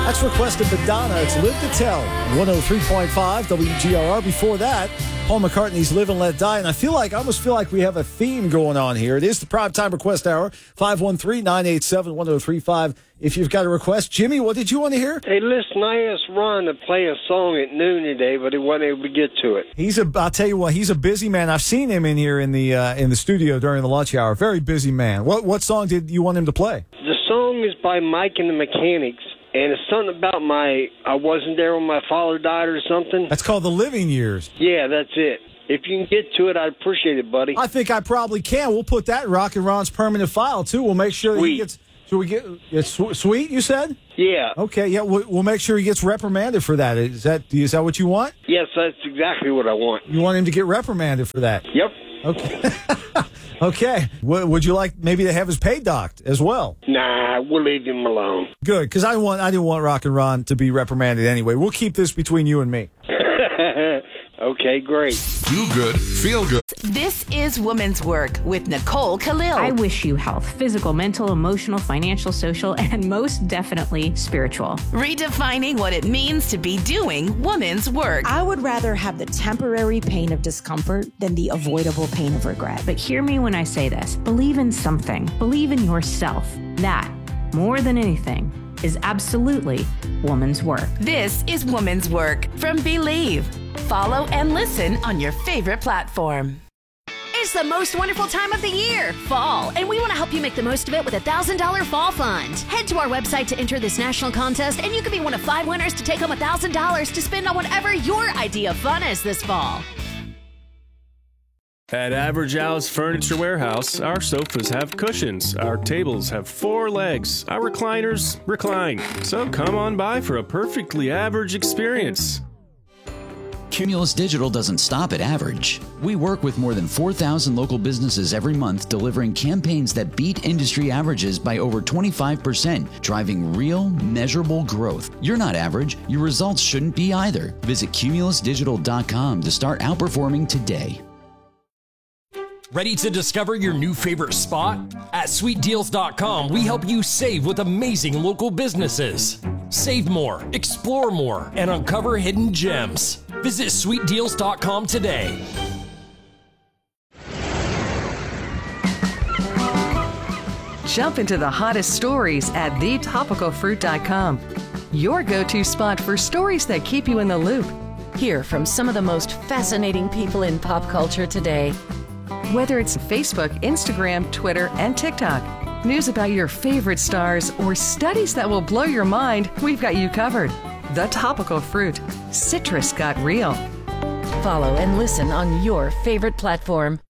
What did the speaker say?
That's requested Madonna. It's Live to Tell. 103.5 WGRR. Before that, Paul McCartney's Live and Let Die. And I almost feel like we have a theme going on here. It is the Primetime Request Hour. 513-987-1035. If you've got a request. Jimmy, what did you want to hear? Hey, listen, I asked Ron to play a song at noon today, but he wasn't able to get to it. I'll tell you what, he's a busy man. I've seen him in here in the studio during the lunch hour. Very busy man. What song did you want him to play? The song is by Mike and the Mechanics, and it's something about I wasn't there when my father died or something. That's called The Living Years. Yeah, that's it. If you can get to it, I'd appreciate it, buddy. I think I probably can. We'll put that in Rock and Ron's permanent file, too. We'll make sure that he gets... Should we get it's sweet? You said? Yeah. Okay. Yeah. We'll make sure he gets reprimanded for that. Is that what you want? Yes, that's exactly what I want. You want him to get reprimanded for that? Yep. Okay. Okay. Would you like maybe to have his pay docked as well? Nah, we'll leave him alone. Good, because I didn't want Rock and Ron to be reprimanded anyway. We'll keep this between you and me. Okay, great. Do good, feel good. This is Woman's Work with Nicole Khalil. I wish you health, physical, mental, emotional, financial, social, and most definitely spiritual. Redefining what it means to be doing woman's work. I would rather have the temporary pain of discomfort than the avoidable pain of regret. But hear me when I say this. Believe in something. Believe in yourself. That, more than anything, is absolutely woman's work. This is Woman's Work from Believe. Follow and listen on your favorite platform. It's the most wonderful time of the year, fall, and we want to help you make the most of it with a $1,000 fall fund. Head to our website to enter this national contest, and you could be one of 5 winners to take home $1,000 to spend on whatever your idea of fun is this fall. At Average Al's Furniture Warehouse, our sofas have cushions, our tables have 4 legs, our recliners recline. So come on by for a perfectly average experience. Cumulus Digital doesn't stop at average. We work with more than 4,000 local businesses every month, delivering campaigns that beat industry averages by over 25%, driving real, measurable growth. You're not average. Your results shouldn't be either. Visit cumulusdigital.com to start outperforming today. Ready to discover your new favorite spot? At sweetdeals.com, we help you save with amazing local businesses. Save more, explore more, and uncover hidden gems. Visit sweetdeals.com today. Jump into the hottest stories at thetopicalfruit.com. Your go-to spot for stories that keep you in the loop. Hear from some of the most fascinating people in pop culture today. Whether it's Facebook, Instagram, Twitter, and TikTok, news about your favorite stars, or studies that will blow your mind, we've got you covered. The Topical Fruit. Citrus got real. Follow and listen on your favorite platform.